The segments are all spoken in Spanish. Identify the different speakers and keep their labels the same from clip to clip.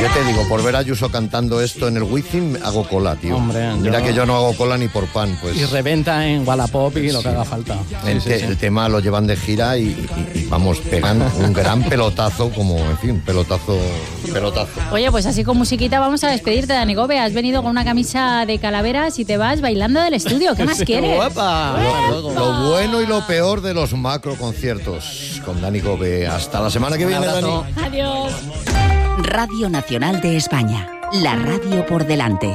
Speaker 1: te digo? Por ver a Ayuso cantando esto en el Wizzing, hago cola, tío.
Speaker 2: Hombre,
Speaker 1: mira que yo no hago cola ni por pan, pues.
Speaker 2: Y reventa en Wallapop y lo que haga falta.
Speaker 1: El tema lo llevan de gira y vamos, pegan un gran pelotazo, como, en fin, pelotazo.
Speaker 3: Oye, pues así con musiquita vamos a despedirte, Dani Gobe. Has venido con una camisa de calaveras y te vas bailando del estudio. ¿Qué más quieres?
Speaker 2: Guapa.
Speaker 1: Lo bueno y lo peor de los macroconciertos con Dani Gobe. Hasta la semana que viene, Dani.
Speaker 3: Adiós.
Speaker 4: Radio Nacional de España. La radio por delante.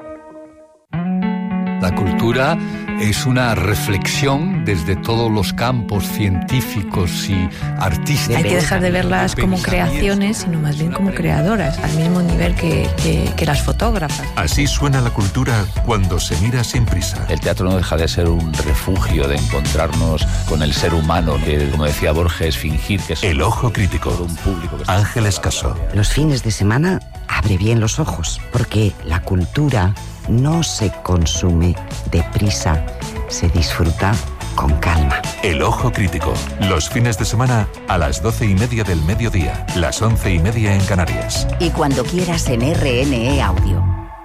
Speaker 5: La cultura es una reflexión desde todos los campos científicos y artísticos.
Speaker 6: Hay que dejar de verlas como creaciones, sino más bien como creadoras, al mismo nivel que las fotógrafas.
Speaker 7: Así suena la cultura cuando se mira sin prisa.
Speaker 8: El teatro no deja de ser un refugio de encontrarnos con el ser humano, que, como decía Borges, fingir que es
Speaker 7: El ojo crítico.
Speaker 8: un público.
Speaker 7: Ángeles Caso.
Speaker 4: Los fines de semana abre bien los ojos, porque la cultura no se consume deprisa, se disfruta con calma.
Speaker 7: El ojo crítico. Los fines de semana a las 12:30 del mediodía, las 11:30 en Canarias.
Speaker 4: Y cuando quieras en RNE Audio.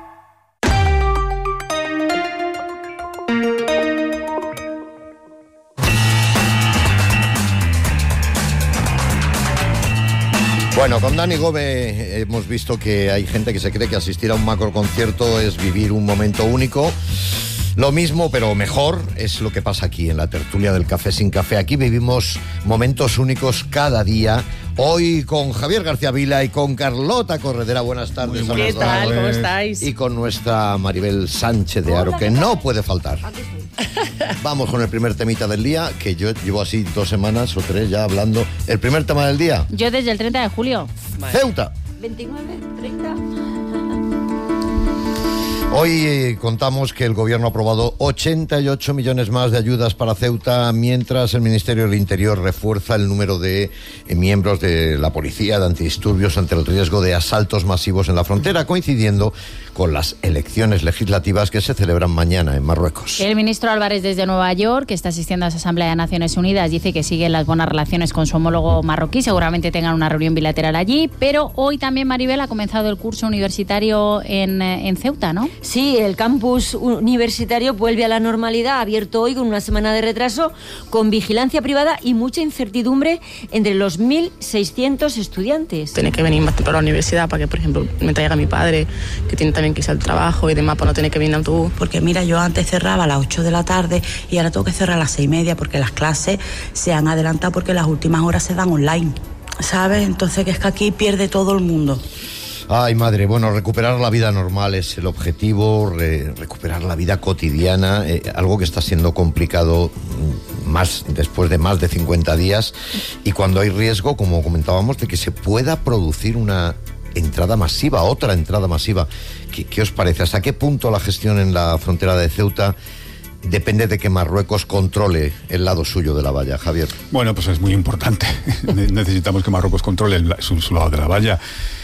Speaker 1: Bueno, con Dani Gobe hemos visto que hay gente que se cree que asistir a un macroconcierto es vivir un momento único. Lo mismo, pero mejor, es lo que pasa aquí en la tertulia del Café sin Café. Aquí vivimos momentos únicos cada día. Hoy con Javier García Vila y con Carlota Corredera. Buenas tardes.
Speaker 9: ¿Qué tal? ¿Cómo estáis?
Speaker 1: Y con nuestra Maribel Sánchez de Aro, que no puede faltar. Vamos con el primer temita del día, que yo llevo así 2 semanas o 3 ya hablando. El primer tema del día.
Speaker 3: Yo desde el 30 de julio.
Speaker 1: Ceuta.
Speaker 3: 29, 30...
Speaker 1: Hoy contamos que el Gobierno ha aprobado 88 millones más de ayudas para Ceuta, mientras el Ministerio del Interior refuerza el número de miembros de la policía de antidisturbios ante el riesgo de asaltos masivos en la frontera, coincidiendo con las elecciones legislativas que se celebran mañana en Marruecos.
Speaker 3: El ministro Álvarez desde Nueva York, que está asistiendo a esa Asamblea de Naciones Unidas, dice que siguen las buenas relaciones con su homólogo marroquí. Seguramente tengan una reunión bilateral allí, pero hoy también, Maribel, ha comenzado el curso universitario en Ceuta, ¿no?
Speaker 9: Sí, el campus universitario vuelve a la normalidad, abierto hoy con una semana de retraso, con vigilancia privada y mucha incertidumbre entre los 1.600 estudiantes.
Speaker 6: Tiene que venir más temprano a la universidad para que, por ejemplo, me traiga a mi padre, que tiene también que irse al trabajo y demás, para no tener que venir en autobús.
Speaker 10: Porque mira, yo antes cerraba a las 8 de la tarde y ahora tengo que cerrar a las 6:30 porque las clases se han adelantado porque las últimas horas se dan online, ¿sabes? Entonces que es que aquí pierde todo el mundo.
Speaker 1: Ay, madre, bueno, recuperar la vida normal es el objetivo, recuperar la vida cotidiana, algo que está siendo complicado más después de más de 50 días, y cuando hay riesgo, como comentábamos, de que se pueda producir una entrada masiva, otra entrada masiva. ¿Qué os parece? ¿Hasta qué punto la gestión en la frontera de Ceuta depende de que Marruecos controle el lado suyo de la valla, Javier?
Speaker 11: Bueno, pues es muy importante. Necesitamos que Marruecos controle su lado de la valla.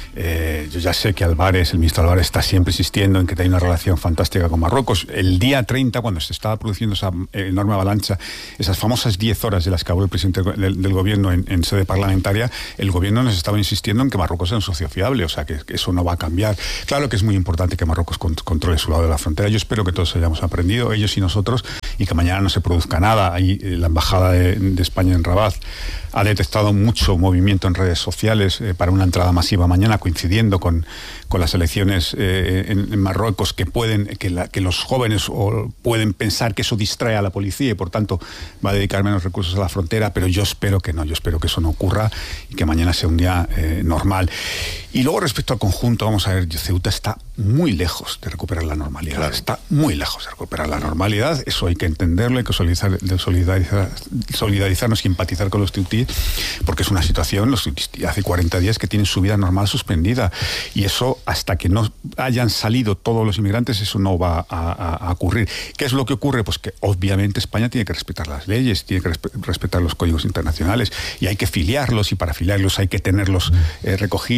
Speaker 11: Yo ya sé que Álvarez, el ministro Álvarez, está siempre insistiendo en que hay una relación fantástica con Marruecos. El día 30, cuando se estaba produciendo esa enorme avalancha, esas famosas 10 horas de las que habló el presidente del gobierno en sede parlamentaria, el gobierno nos estaba insistiendo en que Marruecos era un socio fiable, o sea que eso no va a cambiar. Claro que es muy importante que Marruecos controle su lado de la frontera. Yo espero que todos hayamos aprendido, ellos y nosotros, y que mañana no se produzca nada. Ahí la embajada de España en Rabat ha detectado mucho movimiento en redes sociales para una entrada masiva mañana, coincidiendo con las elecciones en Marruecos, que los jóvenes pueden pensar que eso distrae a la policía y por tanto va a dedicar menos recursos a la frontera, pero yo espero que no, yo espero que eso no ocurra y que mañana sea un día normal. Y luego, respecto al conjunto, vamos a ver, Ceuta está muy lejos de recuperar la normalidad. Claro. Está muy lejos de recuperar la normalidad. Eso hay que entenderlo, hay que solidarizarnos y empatizar con los ceutíes, porque es una situación, los ceutíes hace 40 días que tienen su vida normal suspendida. Y eso, hasta que no hayan salido todos los inmigrantes, eso no va a ocurrir. ¿Qué es lo que ocurre? Pues que obviamente España tiene que respetar las leyes, tiene que respetar los códigos internacionales, y hay que filiarlos, y para filiarlos hay que tenerlos recogidos y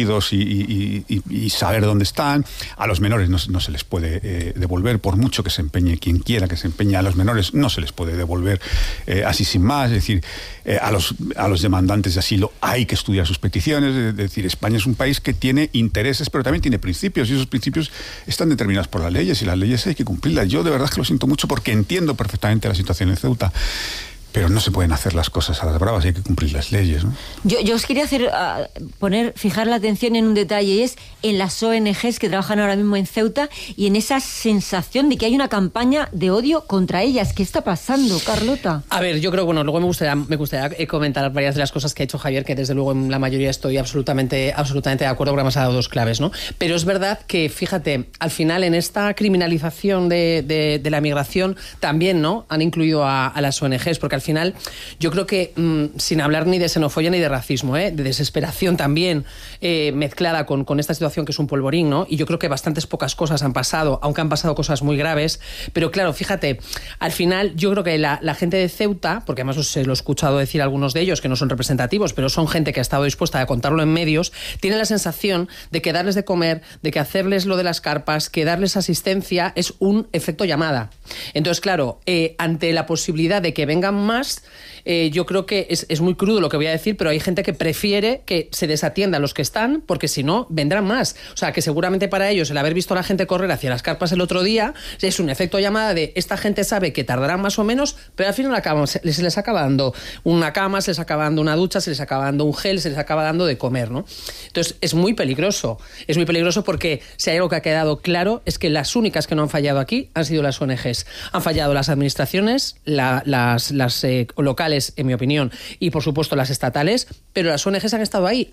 Speaker 11: y saber dónde están. A los menores no se les puede devolver, por mucho que se empeñe quien quiera que se empeñe, a los menores no se les puede devolver así sin más. Es decir, a los demandantes de asilo hay que estudiar sus peticiones. Es decir, España es un país que tiene intereses, pero también tiene principios, y esos principios están determinados por las leyes, y las leyes hay que cumplirlas. Yo de verdad que lo siento mucho, porque entiendo perfectamente la situación en Ceuta, pero no se pueden hacer las cosas a las bravas, hay que cumplir las leyes, ¿no?
Speaker 9: Yo os quería fijar la atención en un detalle, y es en las ONGs que trabajan ahora mismo en Ceuta, y en esa sensación de que hay una campaña de odio contra ellas. ¿Qué está pasando, Carlota?
Speaker 2: A ver, yo creo, luego me gustaría comentar varias de las cosas que ha hecho Javier, que desde luego en la mayoría estoy absolutamente de acuerdo, porque además ha dado dos claves, ¿no? Pero es verdad que, fíjate, al final en esta criminalización de la migración también, ¿no?, han incluido a las ONGs, porque al final yo creo que sin hablar ni de xenofobia ni de racismo, de desesperación también mezclada con esta situación que es un polvorín, ¿no? Y yo creo que bastantes pocas cosas han pasado, aunque han pasado cosas muy graves, pero claro, fíjate, al final yo creo que la gente de Ceuta, porque además os lo he escuchado decir a algunos de ellos que no son representativos, pero son gente que ha estado dispuesta a contarlo en medios, tienen la sensación de que darles de comer, de que hacerles lo de las carpas, que darles asistencia es un efecto llamada. Entonces, claro, ante la posibilidad de que vengan más, yo creo que es muy crudo lo que voy a decir, pero hay gente que prefiere que se desatienda a los que están, porque si no, vendrán más. O sea, que seguramente para ellos el haber visto a la gente correr hacia las carpas el otro día es un efecto llamada de esta gente sabe que tardarán más o menos, pero al final se les acaba dando una cama, se les acaba dando una ducha, se les acaba dando un gel, se les acaba dando de comer, ¿no? Entonces es muy peligroso porque si hay algo que ha quedado claro es que las únicas que no han fallado aquí han sido las ONGs. Han fallado las administraciones, las locales, en mi opinión, y por supuesto las estatales, pero las ONGs han estado ahí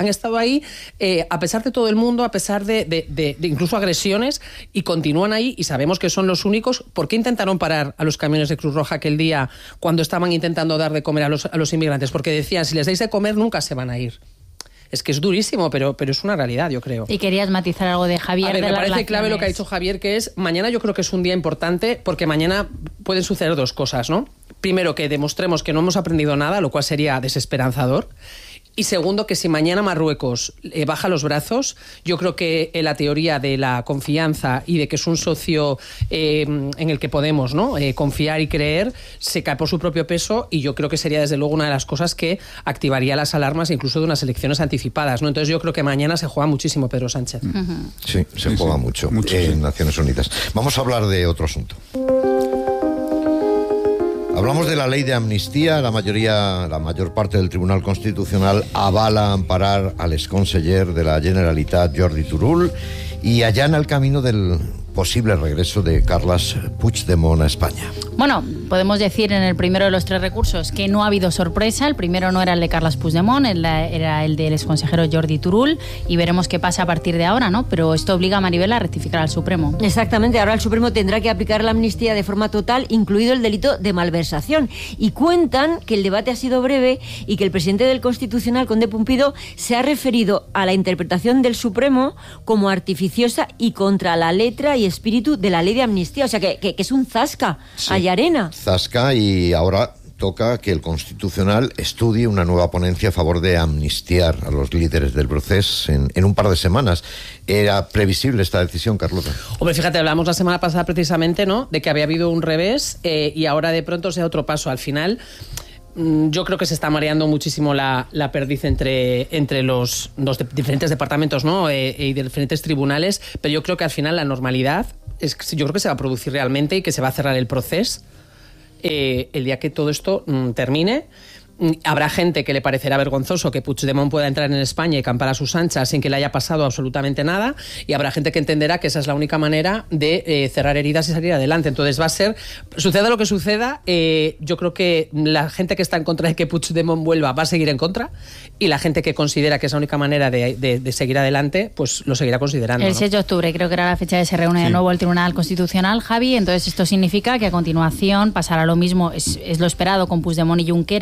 Speaker 2: a pesar de todo el mundo, a pesar de incluso agresiones, y continúan ahí, y sabemos que son los únicos. ¿Por qué intentaron parar a los camiones de Cruz Roja aquel día cuando estaban intentando dar de comer a los inmigrantes? Porque decían, si les dais de comer nunca se van a ir. Es que es durísimo, pero es una realidad, yo creo.
Speaker 3: Y querías matizar algo de Javier.
Speaker 2: A ver, me parece clave lo que ha dicho Javier, que es, mañana yo creo que es un día importante, porque mañana pueden suceder dos cosas, ¿no? Primero, que demostremos que no hemos aprendido nada, lo cual sería desesperanzador. Y segundo, que si mañana Marruecos baja los brazos, yo creo que la teoría de la confianza y de que es un socio en el que podemos, ¿no?, confiar y creer, se cae por su propio peso, y yo creo que sería desde luego una de las cosas que activaría las alarmas incluso de unas elecciones anticipadas, ¿no? Entonces yo creo que mañana se juega muchísimo Pedro Sánchez.
Speaker 1: Sí, se juega mucho en Naciones Unidas. Vamos a hablar de otro asunto. Hablamos de la ley de amnistía. La mayor parte del Tribunal Constitucional avala amparar al exconseller de la Generalitat, Jordi Turull, y allana el camino del posible regreso de Carles Puigdemont a España.
Speaker 3: Bueno, podemos decir en el primero de los tres recursos que no ha habido sorpresa. El primero no era el de Carles Puigdemont, era el del exconsejero Jordi Turull, y veremos qué pasa a partir de ahora, ¿no? Pero esto obliga a Maribel a rectificar al Supremo.
Speaker 9: Exactamente, ahora el Supremo tendrá que aplicar la amnistía de forma total, incluido el delito de malversación. Y cuentan que el debate ha sido breve y que el presidente del Constitucional, Conde Pumpido, se ha referido a la interpretación del Supremo como artificiosa y contra la letra y espíritu de la ley de amnistía. O sea, que es un zasca, sí, hay arena.
Speaker 1: Zasca, y ahora toca que el Constitucional estudie una nueva ponencia a favor de amnistiar a los líderes del proceso en un par de semanas. ¿Era previsible esta decisión, Carlota?
Speaker 2: Hombre, fíjate, hablamos la semana pasada precisamente, ¿no?, de que había habido un revés, y ahora de pronto sea otro paso. Al final, yo creo que se está mareando muchísimo la perdiz entre los diferentes departamentos, ¿no?, y de diferentes tribunales, pero yo creo que al final la normalidad yo creo que se va a producir realmente, y que se va a cerrar el proceso el día que todo esto termine. Habrá gente que le parecerá vergonzoso que Puigdemont pueda entrar en España y campar a sus anchas sin que le haya pasado absolutamente nada, y habrá gente que entenderá que esa es la única manera de cerrar heridas y salir adelante. Entonces va a ser, suceda lo que suceda, yo creo que la gente que está en contra de que Puigdemont vuelva va a seguir en contra, y la gente que considera que es la única manera de seguir adelante, pues lo seguirá considerando,
Speaker 3: El 6 de octubre creo que era la fecha de se reúne de nuevo el Tribunal Constitucional, Javi. Entonces esto significa que a continuación pasará lo mismo, es lo esperado con Puigdemont y Junqueras, y el juez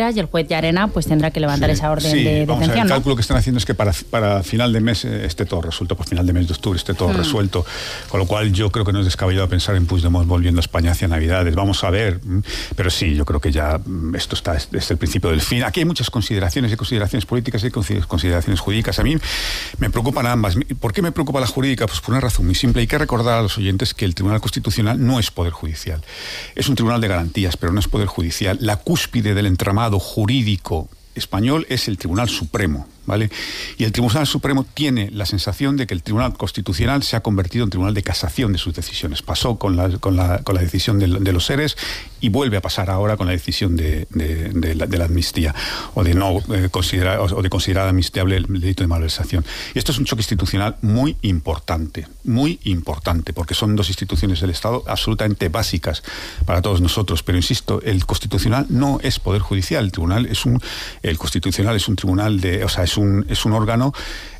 Speaker 3: Llarena pues tendrá que levantar esa orden de detención.
Speaker 11: El cálculo que están haciendo es que para final de mes esté todo resuelto, por final de mes de octubre esté todo resuelto, con lo cual yo creo que no es descabellado pensar en Puigdemont volviendo a España hacia Navidades. Vamos a ver, pero sí, yo creo que ya esto es el principio del fin. Aquí hay muchas consideraciones, políticas y consideraciones jurídicas. A mí me preocupan ambas. ¿Por qué me preocupa la jurídica? Pues por una razón muy simple. Hay que recordar a los oyentes que el Tribunal Constitucional no es poder judicial. Es un tribunal de garantías, pero no es poder judicial. La cúspide del entramado jurídico español es el Tribunal Supremo, ¿vale? Y el Tribunal Supremo tiene la sensación de que el Tribunal Constitucional se ha convertido en tribunal de casación de sus decisiones. Pasó con la decisión de los seres y vuelve a pasar ahora con la decisión de la amnistía o de no considerar amnistiable el delito de malversación. Y esto es un choque institucional muy importante, porque son dos instituciones del Estado absolutamente básicas para todos nosotros. Pero insisto, el Constitucional no es poder judicial. El Constitucional es un tribunal es un órgano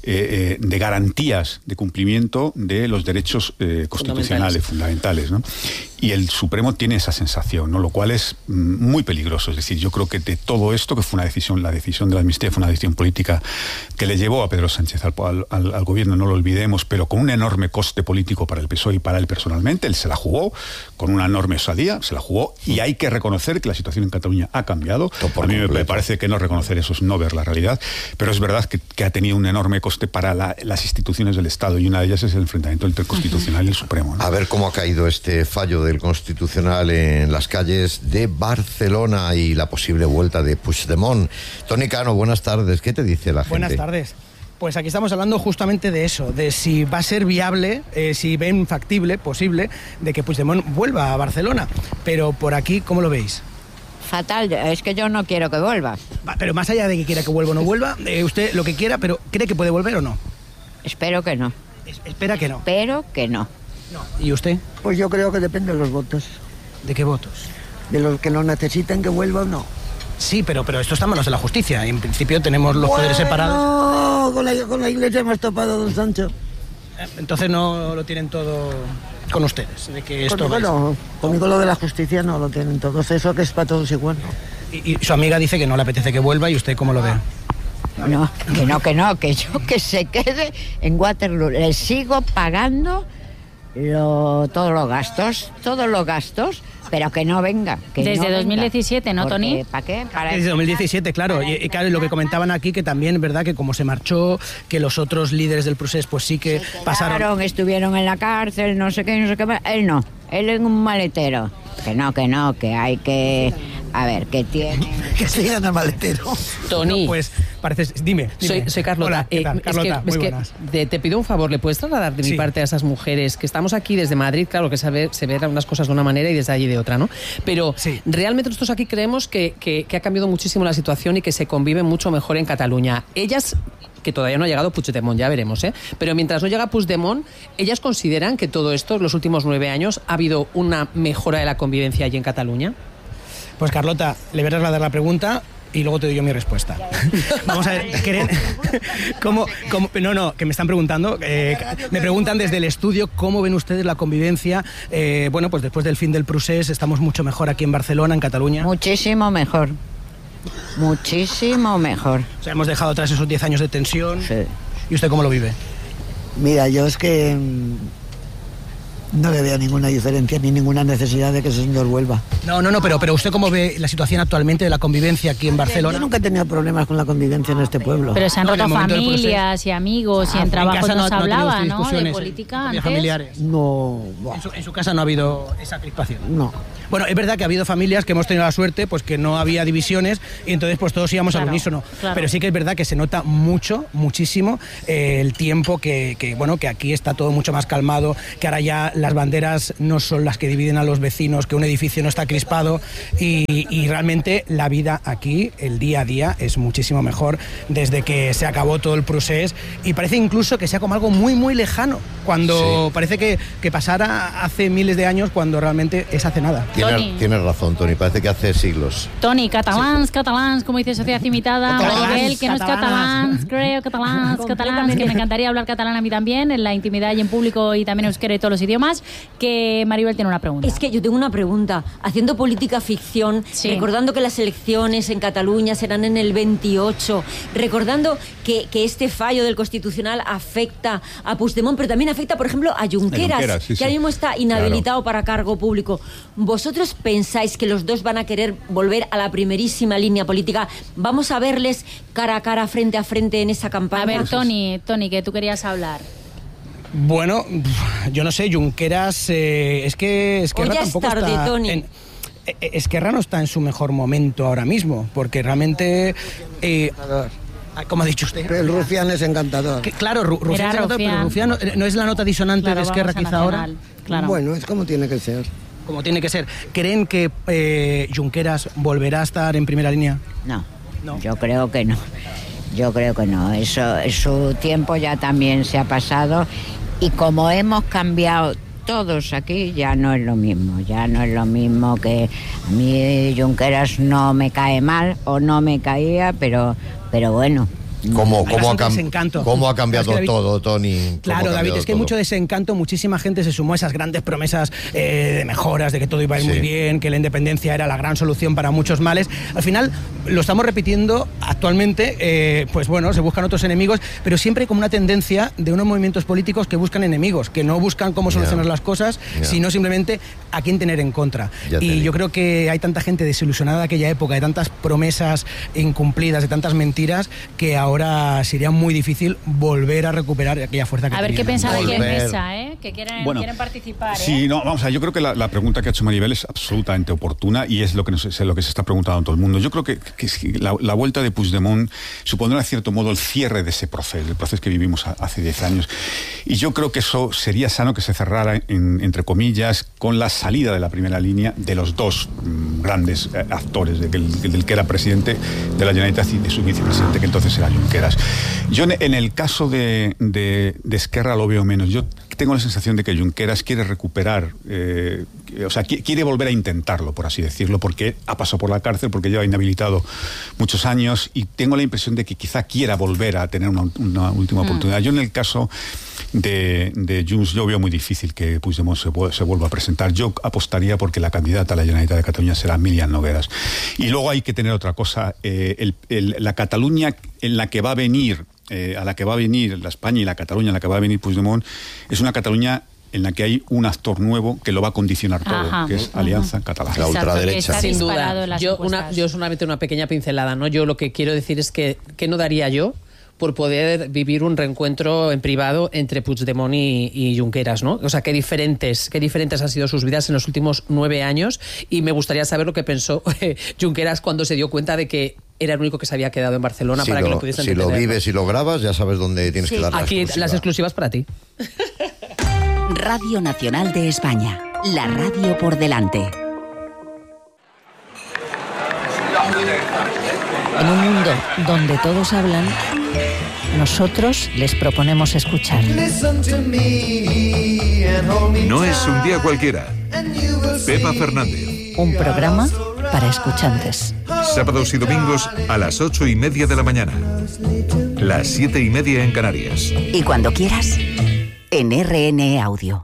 Speaker 11: de garantías de cumplimiento de los derechos constitucionales fundamentales, ¿no? Y el Supremo tiene esa sensación, ¿no? Lo cual es muy peligroso. Es decir, yo creo que de todo esto, que fue la decisión de la amnistía fue una decisión política que le llevó a Pedro Sánchez al gobierno, no lo olvidemos, pero con un enorme coste político para el PSOE y para él personalmente. Él se la jugó con una enorme osadía, se la jugó, y hay que reconocer que la situación en Cataluña ha cambiado. A mí me parece que no reconocer eso es no ver la realidad, pero es verdad que ha tenido un enorme coste para las instituciones del Estado, y una de ellas es el enfrentamiento entre el Constitucional y el Supremo, ¿no?
Speaker 1: A ver cómo ha caído este fallo del Constitucional en las calles de Barcelona y la posible vuelta de Puigdemont. Toni Cano, buenas tardes. ¿Qué te dice la gente?
Speaker 12: Buenas tardes. Pues aquí estamos hablando justamente de eso, de si va a ser viable, si ven factible, posible, de que Puigdemont vuelva a Barcelona. Pero por aquí, ¿cómo lo veis?
Speaker 13: Fatal, es que yo no quiero que vuelva.
Speaker 12: Pero más allá de que quiera que vuelva o no vuelva, usted lo que quiera, pero ¿cree que puede volver o no?
Speaker 13: Espero que no.
Speaker 12: ¿Espera que no?
Speaker 13: Espero que no.
Speaker 12: ¿Y usted?
Speaker 14: Pues yo creo que depende de los votos.
Speaker 12: ¿De qué votos?
Speaker 14: De los que lo necesiten que vuelva o no.
Speaker 12: Sí, pero esto está en manos de la justicia. En principio tenemos los poderes separados.
Speaker 14: No, con la iglesia hemos topado, don Sancho.
Speaker 12: Entonces no lo tienen todo con ustedes. De que esto
Speaker 14: conmigo lo de la justicia no lo tienen todos. Eso que es para todos igual.
Speaker 12: Y su amiga dice que no le apetece que vuelva, ¿y usted cómo lo ve?
Speaker 13: No, que yo que se quede en Waterloo. Le sigo pagando todos los gastos, pero que no venga.
Speaker 3: Desde 2017, ¿no, Toni?
Speaker 13: ¿Para qué?
Speaker 12: Desde 2017, claro. Y claro, lo que comentaban aquí, que también es verdad que como se marchó, que los otros líderes del procés pues sí que pasaron.
Speaker 13: Estuvieron en la cárcel, no sé qué. Él no, él en un maletero. Que hay que... A ver, ¿qué tiene?
Speaker 14: Que sigan al maletero.
Speaker 2: Toni.
Speaker 12: Pues parece... Dime.
Speaker 2: Soy Carlota.
Speaker 12: Hola, ¿qué tal? Carlota, muy buenas.
Speaker 2: Te pido un favor, ¿le puedes trasladar de mi parte a esas mujeres que estamos aquí desde Madrid? Claro que se ven unas cosas de una manera y desde allí de otra, ¿no? Pero realmente nosotros aquí creemos que ha cambiado muchísimo la situación y que se convive mucho mejor en Cataluña. Ellas, que todavía no ha llegado Puigdemont, ya veremos, ¿eh? Pero mientras no llega Puigdemont, ellas consideran que todo esto, en los últimos 9 años, ha habido una mejora de la convivencia allí en Cataluña.
Speaker 12: Pues Carlota, le voy a trasladar la pregunta y luego te doy yo mi respuesta. Vamos a ver, ¿cómo? No, que me están preguntando, me preguntan desde el estudio cómo ven ustedes la convivencia. Bueno, pues después del fin del procés estamos mucho mejor aquí en Barcelona, en Cataluña.
Speaker 13: Muchísimo mejor. Muchísimo mejor.
Speaker 12: O sea, hemos dejado atrás esos 10 años de tensión.
Speaker 13: Sí.
Speaker 12: ¿Y usted cómo lo vive?
Speaker 14: Mira, yo es que no le veo ninguna diferencia ni ninguna necesidad de que ese señor vuelva.
Speaker 12: No, pero usted cómo ve la situación actualmente de la convivencia aquí en Barcelona.
Speaker 14: Yo nunca he tenido problemas con la convivencia en este pueblo.
Speaker 3: Pero se han roto familias y amigos y en trabajo no se hablaba, ¿no? De política antes.
Speaker 12: Familiares.
Speaker 14: No.
Speaker 12: En su casa no ha habido esa crispación.
Speaker 14: No.
Speaker 12: Bueno, es verdad que ha habido familias que hemos tenido la suerte, pues que no había divisiones y entonces pues todos íbamos al unísono. Claro. Pero sí que es verdad que se nota muchísimo el tiempo que aquí está todo mucho más calmado, que ahora ya las banderas no son las que dividen a los vecinos, que un edificio no está crispado y realmente la vida aquí, el día a día, es muchísimo mejor desde que se acabó todo el procés y parece incluso que sea como algo muy, muy lejano, Cuando parece que pasara hace miles de años, cuando realmente es hace nada.
Speaker 1: Tienes razón, Toni, parece que hace siglos.
Speaker 3: Toni, catalans, como dice Sociedad Imitada, Maribel, que no es catalans, creo, catalans, que me encantaría hablar catalán a mí también, en la intimidad y en público y también euskera y todos los idiomas, que Maribel tiene una pregunta.
Speaker 9: Es que yo tengo una pregunta. Haciendo política ficción, recordando que las elecciones en Cataluña serán en el 28, recordando que este fallo del Constitucional afecta a Puigdemont, pero también afecta, por ejemplo, a Junqueras, que ahora mismo está inhabilitado para cargo público. ¿Vosotros pensáis que los dos van a querer volver a la primerísima línea política? ¿Vamos a verles cara a cara, frente a frente en esa campaña?
Speaker 3: A ver, Toni, que tú querías hablar.
Speaker 12: Bueno, yo no sé, Junqueras, es que Esquerra
Speaker 9: ya
Speaker 12: tampoco
Speaker 9: es tarde,
Speaker 12: está...
Speaker 9: Toni.
Speaker 12: Esquerra no está en su mejor momento ahora mismo, porque realmente... ¿Cómo ha dicho usted?
Speaker 14: El Rufián es encantador.
Speaker 12: Claro, Rufián es encantador, pero Rufián no es la nota disonante de Esquerra quizá ahora.
Speaker 3: Claro.
Speaker 14: Bueno, es como tiene que ser.
Speaker 12: Como tiene que ser. ¿Creen que Junqueras volverá a estar en primera línea?
Speaker 13: No, yo creo que no. Yo creo que no. Eso, su tiempo ya también se ha pasado y como hemos cambiado todos aquí, ya no es lo mismo. Ya no es lo mismo que a mí Junqueras no me cae mal o no me caía, pero bueno.
Speaker 1: ¿Cómo ha cambiado todo, Toni?
Speaker 12: Claro, David, es que hay mucho desencanto, muchísima gente se sumó a esas grandes promesas de mejoras, de que todo iba a ir muy bien, que la independencia era la gran solución para muchos males. Al final lo estamos repitiendo actualmente, pues bueno, se buscan otros enemigos, pero siempre hay como una tendencia de unos movimientos políticos que buscan enemigos, que no buscan cómo solucionar las cosas, sino simplemente a quién tener en contra. Y yo creo que hay tanta gente desilusionada de aquella época, de tantas promesas incumplidas, de tantas mentiras, que ahora sería muy difícil volver a recuperar aquella fuerza que
Speaker 3: A ver
Speaker 12: tenía.
Speaker 3: qué pensaba aquí en mesa, que quieren participar.
Speaker 11: Sí, no, vamos a ver, yo creo que la pregunta que ha hecho Maribel es absolutamente oportuna y es lo que se está preguntando todo el mundo. Yo creo que la vuelta de Puigdemont supondrá, de cierto modo, el cierre de ese proceso, el proceso que vivimos hace 10 años. Y yo creo que eso sería sano que se cerrara, entre comillas, con la salida de la primera línea de los dos grandes actores, del que era presidente de la Generalitat y de su vicepresidente, que entonces era Junqueras. Yo en el caso de Esquerra lo veo menos. Yo tengo la sensación de que Junqueras quiere recuperar, quiere volver a intentarlo, por así decirlo, porque ha pasado por la cárcel, porque lleva inhabilitado muchos años y tengo la impresión de que quizá quiera volver a tener una última oportunidad. Yo en el caso de Junts, yo veo muy difícil que Puigdemont se vuelva a presentar. Yo apostaría porque la candidata a la Generalitat de Cataluña será Míriam Nogueras. Y luego hay que tener otra cosa, la Cataluña en la que va a venir, a la que va a venir la España y la Cataluña en la que va a venir Puigdemont, es una Cataluña en la que hay un actor nuevo que lo va a condicionar todo, que es Alianza Catalana.
Speaker 1: La ultraderecha.
Speaker 2: Sin duda. Yo solamente una pequeña pincelada, ¿no? Yo lo que quiero decir es que no daría yo por poder vivir un reencuentro en privado entre Puigdemont y Junqueras, ¿no? O sea, qué diferentes han sido sus vidas en los últimos 9 años y me gustaría saber lo que pensó Junqueras cuando se dio cuenta de que era el único que se había quedado en Barcelona para que lo pudiesen entender.
Speaker 1: Si lo vives y lo grabas, ya sabes dónde tienes que dar la exclusiva.
Speaker 2: Aquí las exclusivas para ti.
Speaker 15: Radio Nacional de España, la radio por delante.
Speaker 16: En un mundo donde todos hablan, nosotros les proponemos escuchar.
Speaker 7: No es un día cualquiera. Pepa Fernández.
Speaker 16: Un programa para escuchantes.
Speaker 7: Sábados y domingos a las 8:30 de la mañana. Las 7:30 en Canarias.
Speaker 15: Y cuando quieras, en RN Audio.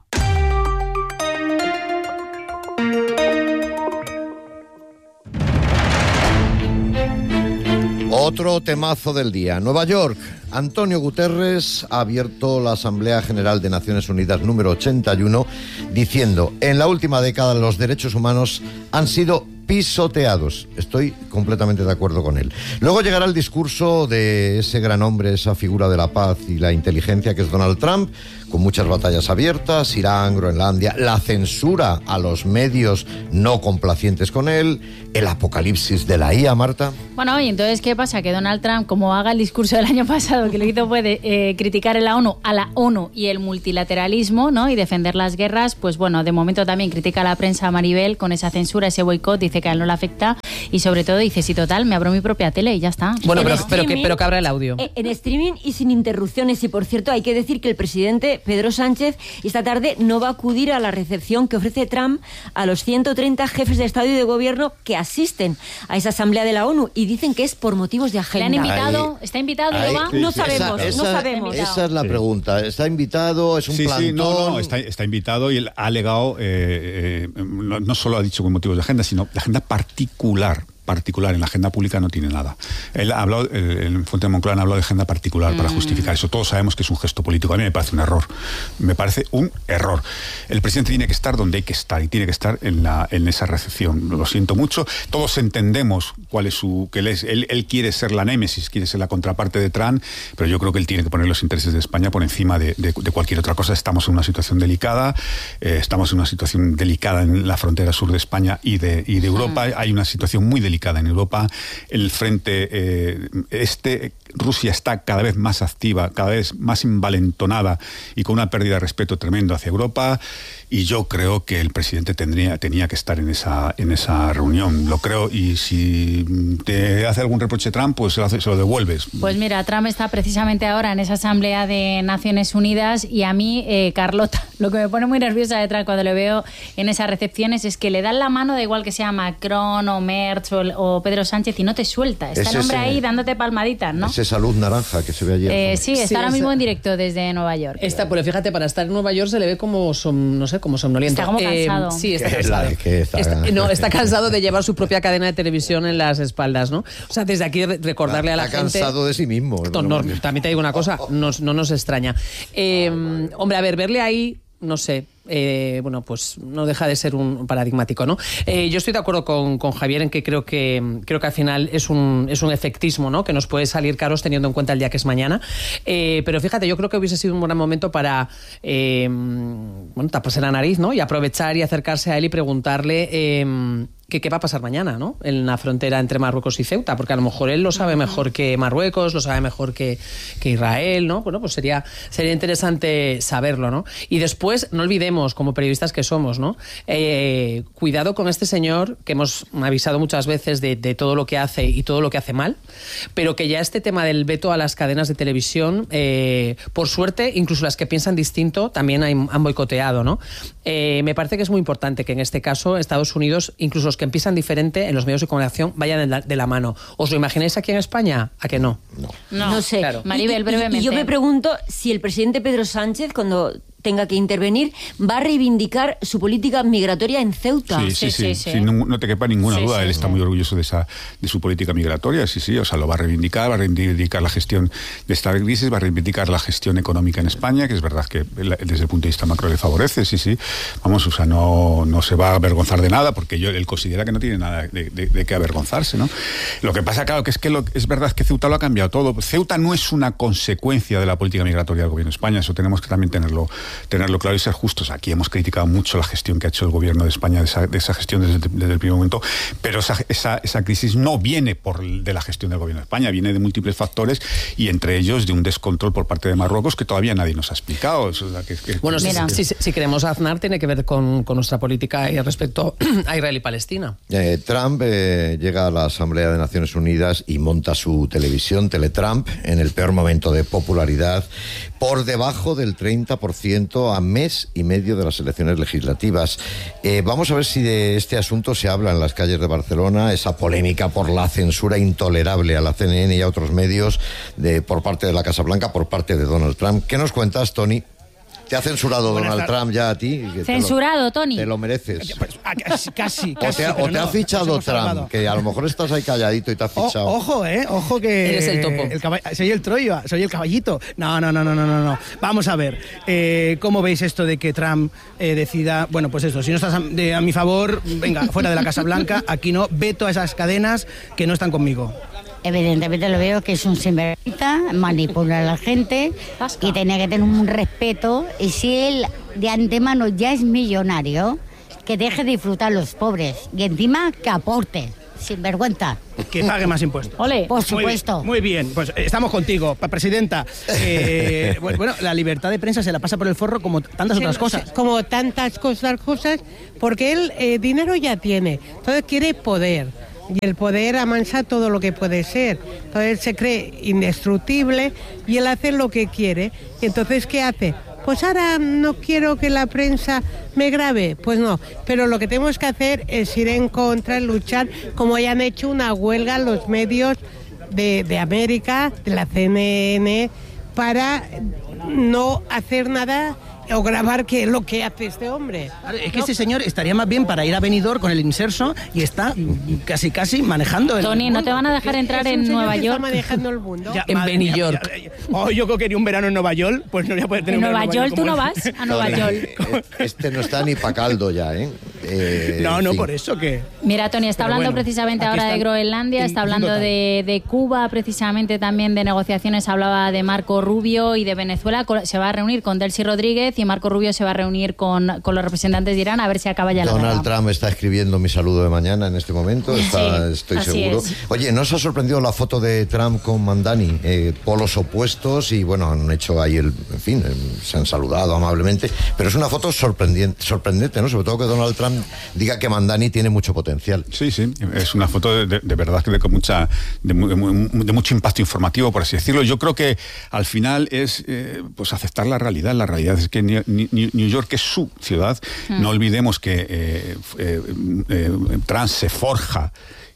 Speaker 1: Otro temazo del día. Nueva York. Antonio Guterres ha abierto la Asamblea General de Naciones Unidas número 81 diciendo: en la última década los derechos humanos han sido pisoteados. Estoy completamente de acuerdo con él. Luego llegará el discurso de ese gran hombre, esa figura de la paz y la inteligencia que es Donald Trump, con muchas batallas abiertas, Irán, Groenlandia, la censura a los medios no complacientes con él, el apocalipsis de la IA, Marta.
Speaker 3: Bueno, y entonces, ¿qué pasa? Que Donald Trump, como haga el discurso del año pasado, que lo hizo fue criticar a la ONU y el multilateralismo, ¿no? Y defender las guerras, pues bueno, de momento también critica a la prensa, Maribel, con esa censura, ese boicot, dice dice que a él no le afecta y sobre todo dice, sí, total, me abro mi propia tele y ya está.
Speaker 2: Bueno, pero que abra el audio.
Speaker 9: En streaming y sin interrupciones. Y por cierto, hay que decir que el presidente Pedro Sánchez esta tarde no va a acudir a la recepción que ofrece Trump a los 130 jefes de Estado y de Gobierno que asisten a esa asamblea de la ONU y dicen que es por motivos de agenda.
Speaker 3: ¿Le han invitado? ¿Está invitado y lo va?
Speaker 9: No sabemos, no sabemos.
Speaker 1: Esa es la pregunta. ¿Está invitado? ¿Es un plantón?
Speaker 11: Sí, no, está invitado y él ha alegado, no solo ha dicho con motivos de agenda, sino de agenda particular. En la agenda pública no tiene nada. Él ha hablado, el Fuente de Moncloa ha hablado de agenda particular para justificar eso. Todos sabemos que es un gesto político. A mí me parece un error. El presidente tiene que estar donde hay que estar y tiene que estar en esa recepción. Lo siento mucho. Todos entendemos cuál es él quiere ser la némesis, quiere ser la contraparte de Trump, pero yo creo que él tiene que poner los intereses de España por encima de cualquier otra cosa. Estamos en una situación delicada. En la frontera sur de España y de Europa. Hay una situación muy delicada en Europa. El frente Rusia está cada vez más activa, cada vez más envalentonada y con una pérdida de respeto tremendo hacia Europa, y yo creo que el presidente tenía que estar en esa reunión, lo creo, y si te hace algún reproche Trump, pues se lo devuelves.
Speaker 3: Pues mira, Trump está precisamente ahora en esa asamblea de Naciones Unidas y a mí, Carlota, lo que me pone muy nerviosa de Trump cuando le veo en esas recepciones es que le dan la mano, da igual que sea Macron o Merz o Pedro Sánchez, y no te suelta. Está el hombre ahí dándote palmaditas, ¿no?
Speaker 1: Es esa luz naranja que se ve ayer.
Speaker 3: Sí, está ahora mismo en directo desde Nueva York.
Speaker 2: Pero fíjate, para estar en Nueva York se le ve como, como somnoliento.
Speaker 3: Está como cansado.
Speaker 2: Sí, está cansado. Está cansado de llevar su propia cadena de televisión en las espaldas, ¿no? O sea, desde aquí recordarle a la gente...
Speaker 1: Está cansado de sí mismo.
Speaker 2: También te digo una cosa, no nos extraña. Hombre, a ver, verle ahí, no sé... pues no deja de ser un paradigmático, ¿no? Yo estoy de acuerdo con Javier en que creo que al final es un efectismo, ¿no? Que nos puede salir caros teniendo en cuenta el día que es mañana. Pero fíjate, yo creo que hubiese sido un buen momento para taparse la nariz, ¿no? Y aprovechar y acercarse a él y preguntarle qué va a pasar mañana, ¿no? En la frontera entre Marruecos y Ceuta, porque a lo mejor él lo sabe mejor que Marruecos, lo sabe mejor que Israel, ¿no? Bueno, pues sería interesante saberlo, ¿no? Y después, no olvidemos, como periodistas que somos, ¿no? Cuidado con este señor, que hemos avisado muchas veces de todo lo que hace y todo lo que hace mal, pero que ya este tema del veto a las cadenas de televisión, por suerte, incluso las que piensan distinto, también han boicoteado, ¿no? Me parece que es muy importante que en este caso Estados Unidos, incluso los que piensan diferente en los medios de comunicación, vayan de la mano. ¿Os lo imagináis aquí en España? ¿A que no?
Speaker 9: No sé.
Speaker 2: Claro.
Speaker 3: Maribel, brevemente.
Speaker 9: Y yo me pregunto si el presidente Pedro Sánchez, cuando tenga que intervenir, va a reivindicar su política migratoria en Ceuta.
Speaker 11: Sí. No te quepa ninguna duda. Él está muy orgulloso de su política migratoria, o sea, lo va a reivindicar la gestión de esta crisis, va a reivindicar la gestión económica en España, que es verdad que desde el punto de vista macro le favorece, Vamos, o sea, no se va a avergonzar de nada, porque él considera que no tiene nada de qué avergonzarse, ¿no? Lo que pasa, claro, que es verdad que Ceuta lo ha cambiado todo. Ceuta no es una consecuencia de la política migratoria del gobierno de España, eso tenemos que también tenerlo claro y ser justos. Aquí hemos criticado mucho la gestión que ha hecho el gobierno de España, de esa gestión desde el primer momento, pero esa crisis no viene de la gestión del gobierno de España, viene de múltiples factores y entre ellos de un descontrol por parte de Marruecos que todavía nadie nos ha explicado.
Speaker 2: Bueno, si queremos Aznar, tiene que ver con nuestra política respecto a Israel y Palestina.
Speaker 1: Trump llega a la Asamblea de Naciones Unidas y monta su televisión, Teletrump, en el peor momento de popularidad, por debajo del 30% a mes y medio de las elecciones legislativas. Vamos a ver si de este asunto se habla en las calles de Barcelona, esa polémica por la censura intolerable a la CNN y a otros medios por parte de la Casa Blanca, por parte de Donald Trump. ¿Qué nos cuentas, Tony? ¿Te ha censurado Donald Trump ya a ti?
Speaker 3: Censurado, Tony.
Speaker 1: Te lo mereces.
Speaker 12: Casi.
Speaker 1: ¿O te ha fichado Trump? Que a lo mejor estás ahí calladito y te ha fichado.
Speaker 12: Ojo que...
Speaker 2: Eres el topo.
Speaker 12: Soy el Troya, soy el caballito. No. Vamos a ver. ¿Cómo veis esto de que Trump decida... Bueno, pues eso, si no estás a mi favor, venga, fuera de la Casa Blanca, aquí no, veto a esas cadenas que no están conmigo.
Speaker 17: Evidentemente lo veo que es un sinvergüenza, manipula a la gente y tiene que tener un respeto. Y si él de antemano ya es millonario, que deje de disfrutar a los pobres y encima que aporte. sinvergüenza.
Speaker 12: Que pague más impuestos.
Speaker 3: Ole.
Speaker 17: Por supuesto.
Speaker 12: Muy bien, pues estamos contigo, presidenta. Bueno, la libertad de prensa se la pasa por el forro como tantas otras cosas.
Speaker 18: Como tantas cosas, porque él dinero ya tiene, entonces quiere poder. Y el poder amansa todo lo que puede ser. Entonces él se cree indestructible y él hace lo que quiere. Y entonces, ¿qué hace? Pues ahora no quiero que la prensa me grabe. Pues no, pero lo que tenemos que hacer es ir en contra, luchar, como hayan hecho una huelga los medios de América, de la CNN, para no hacer nada o grabar que lo que hace este hombre.
Speaker 12: Es que este señor estaría más bien para ir a Benidorm con el inserso y está casi manejando el...
Speaker 3: Tony, ¿no te van a dejar entrar en Nueva York?
Speaker 18: Está manejando el mundo.
Speaker 2: En Benidorm.
Speaker 12: Yo que quería un verano en Nueva York, pues no voy a poder tener
Speaker 3: ¿En
Speaker 12: un verano
Speaker 3: Nueva York? ¿Tú no vas a Nueva York?
Speaker 1: Este no está ni pa' caldo ya, ¿eh?
Speaker 12: No, por eso que...
Speaker 3: Mira, Tony, está hablando precisamente ahora de Groenlandia, está hablando de Cuba, precisamente también de negociaciones, hablaba de Marco Rubio y de Venezuela, se va a reunir con Delcy Rodríguez y Marco Rubio se va a reunir con los representantes de Irán a ver si acaba ya la guerra.
Speaker 1: Donald Trump está escribiendo mi saludo de mañana en este momento, estoy seguro. Oye, ¿no os ha sorprendido la foto de Trump con Mandani? Polos opuestos y bueno, han hecho ahí se han saludado amablemente, pero es una foto sorprendente, ¿no? Sobre todo que Donald Trump diga que Mandani tiene mucho potencial.
Speaker 11: Sí, es una foto de verdad que de mucho impacto informativo, por así decirlo. Yo creo que al final es pues aceptar la realidad. La realidad es que New York es su ciudad. No olvidemos que Trump se forja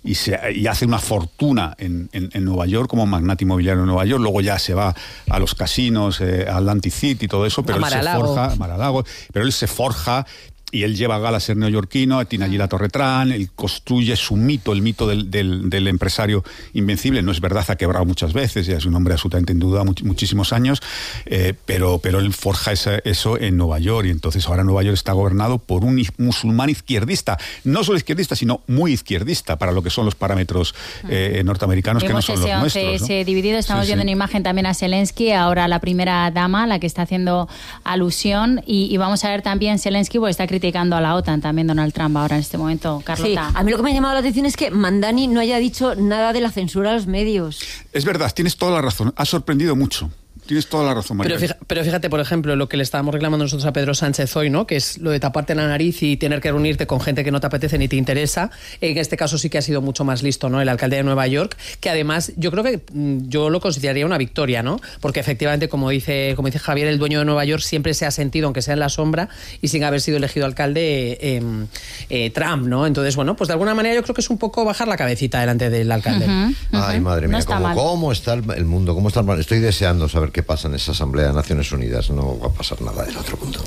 Speaker 11: y hace una fortuna en Nueva York como magnate inmobiliario en Nueva York, luego ya se va a los casinos, a Atlantic City y todo eso, pero Mar-a-Lago, pero él se forja. Y él lleva a gala a ser neoyorquino, tiene allí la Torre Trump, él construye su mito, el mito del empresario invencible. No es verdad, ha quebrado muchas veces, ya es un hombre absolutamente en duda, muchísimos años, pero él forja eso en Nueva York, y entonces ahora Nueva York está gobernado por un musulmán izquierdista, no solo izquierdista, sino muy izquierdista para lo que son los parámetros norteamericanos. Vemos que no son los nuestros, ¿no?
Speaker 3: Ese dividido, estamos viendo en imagen también a Zelensky, ahora la primera dama, la que está haciendo alusión, y vamos a ver también Zelensky, porque está criticando a la OTAN también Donald Trump ahora en este momento, Carlota.
Speaker 9: Sí, a mí lo que me ha llamado la atención es que Mandani no haya dicho nada de la censura a los medios.
Speaker 11: Es verdad, tienes toda la razón, ha sorprendido mucho. Tienes toda la razón, María.
Speaker 2: Pero fíjate, por ejemplo, lo que le estábamos reclamando nosotros a Pedro Sánchez hoy, ¿no? Que es lo de taparte la nariz y tener que reunirte con gente que no te apetece ni te interesa. En este caso sí que ha sido mucho más listo, ¿no? El alcalde de Nueva York, que además yo creo que yo lo consideraría una victoria, ¿no? Porque efectivamente, como dice Javier, el dueño de Nueva York siempre se ha sentido, aunque sea en la sombra, y sin haber sido elegido alcalde, Trump, ¿no? Entonces, bueno, pues de alguna manera yo creo que es un poco bajar la cabecita delante del alcalde.
Speaker 1: Ay, madre mía,
Speaker 3: no
Speaker 1: ¿cómo está el mundo? ¿Cómo está el mundo? Estoy deseando saber qué pasa en esa asamblea de Naciones Unidas, no va a pasar nada del otro mundo.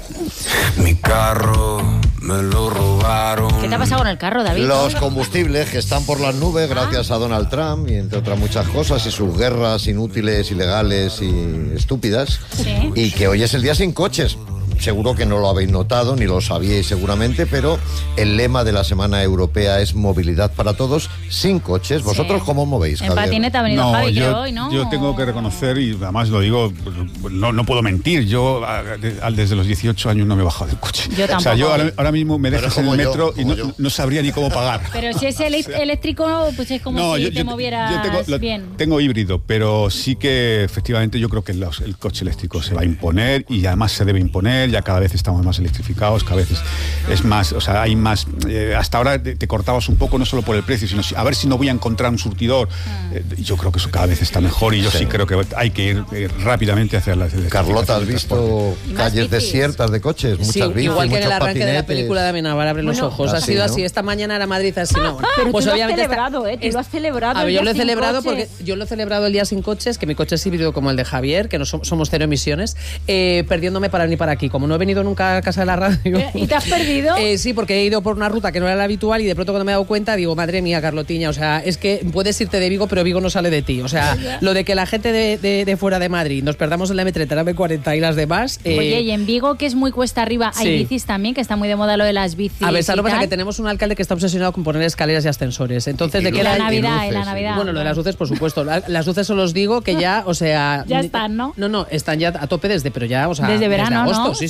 Speaker 19: Mi carro me lo robaron.
Speaker 3: ¿Qué te ha pasado con el carro, David?
Speaker 1: Los combustibles que están por las nubes gracias a Donald Trump y entre otras muchas cosas, y sus guerras inútiles, ilegales y estúpidas.
Speaker 3: Sí.
Speaker 1: Y que hoy es el día sin coches. Seguro que no lo habéis notado, ni lo sabíais seguramente, pero el lema de la Semana Europea es movilidad para todos, sin coches. ¿Vosotros cómo movéis, Javier?
Speaker 3: En patineta ha venido Javi, creo hoy, ¿no?
Speaker 11: Yo tengo que reconocer, y además lo digo, no puedo mentir, yo desde los 18 años no me he bajado del coche.
Speaker 3: Yo tampoco.
Speaker 11: O sea, yo ahora mismo me dejas en el metro y no sabría ni cómo pagar.
Speaker 3: Pero si es eléctrico, pues es como si te movieras bien.
Speaker 11: Tengo híbrido, pero sí que efectivamente yo creo que el coche eléctrico se va a imponer, y además se debe imponer. Ya cada vez estamos más electrificados, cada vez es más, o sea, hay más. Hasta ahora te cortabas un poco, no solo por el precio, sino a ver si no voy a encontrar un surtidor. Yo creo que eso cada vez está mejor, y yo sí creo que hay que ir rápidamente hacia la electrificación.
Speaker 1: Carlota, ¿has visto calles desiertas de coches? Muchas bicis,
Speaker 2: igual que en el arranque
Speaker 1: patinetes.
Speaker 2: de la película de Amenábar, abre los ojos. Ha sido así. Esta mañana era Madrid, así no.
Speaker 9: Pero
Speaker 2: pues
Speaker 9: tú lo has
Speaker 2: obviamente
Speaker 9: celebrado, tú lo has celebrado.
Speaker 2: A ver, yo lo he celebrado porque yo lo he celebrado el día sin coches, que mi coche es híbrido como el de Javier, que no somos cero emisiones, perdiéndome para ni para aquí. Como no he venido nunca a casa de la radio.
Speaker 3: ¿Y te has perdido?
Speaker 2: Sí, porque he ido por una ruta que no era la habitual, y de pronto cuando me he dado cuenta digo, madre mía, Carlotiña, o sea, es que puedes irte de Vigo, pero Vigo no sale de ti. O sea, lo de que la gente de fuera de Madrid nos perdamos en la M30, la M40 y las demás.
Speaker 3: Oye, y en Vigo, que es muy cuesta arriba, hay bicis también, que está muy de moda lo de las bicis.
Speaker 2: A ver, ¿sabes lo que pasa? Que tenemos un alcalde que está obsesionado con poner escaleras y ascensores. Entonces, ¿de qué
Speaker 3: la Navidad?
Speaker 2: Bueno, lo de las luces, por supuesto. Las luces os los digo que ya, o sea...
Speaker 3: Ya están, ¿no?
Speaker 2: No, están ya a tope pero ya, o sea...
Speaker 3: Desde verano,
Speaker 2: desde agosto,
Speaker 3: ¿no?
Speaker 2: Sí,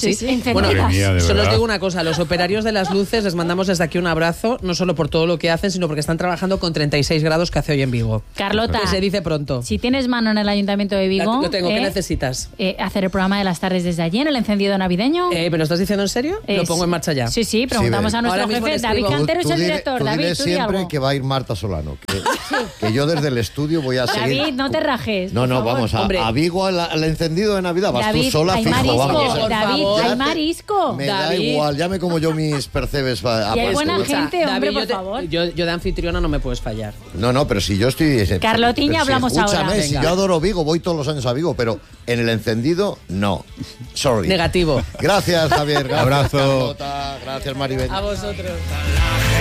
Speaker 2: sí. Bueno, solo os digo una cosa, los operarios de las luces les mandamos desde aquí un abrazo, no solo por todo lo que hacen, sino porque están trabajando con 36 grados que hace hoy en Vigo.
Speaker 3: Carlota,
Speaker 2: que se dice pronto.
Speaker 3: Si tienes mano en el Ayuntamiento de Vigo...
Speaker 2: Lo tengo, ¿qué necesitas?
Speaker 3: Hacer el programa de las tardes desde allí, en el encendido navideño.
Speaker 2: ¿Me lo estás diciendo en serio? Lo pongo en marcha ya.
Speaker 3: Sí, preguntamos a nuestro jefe, David Cantero es el director. David,
Speaker 1: tú siempre algo. Que va a ir Marta Solano, que yo desde el estudio voy a seguir...
Speaker 3: David, no te rajes.
Speaker 1: No, vamos, a Vigo al encendido de Navidad, vas
Speaker 3: David,
Speaker 1: tú sola,
Speaker 3: hay
Speaker 1: fijo,
Speaker 3: marisco,
Speaker 1: vamos.
Speaker 3: David, hay marisco.
Speaker 1: Me da igual, ya me como yo mis percebes.
Speaker 3: Y hay buena gente, hombre, por favor.
Speaker 2: Yo de anfitriona no me puedes fallar.
Speaker 1: No, pero si yo estoy...
Speaker 3: Carlotiña, hablamos ahora.
Speaker 1: Si yo adoro Vigo, voy todos los años a Vigo, pero en el encendido, no. Sorry.
Speaker 2: Negativo.
Speaker 1: Gracias, Javier. Gracias,
Speaker 11: abrazo.
Speaker 1: Carlota, gracias, Maribel.
Speaker 2: A vosotros.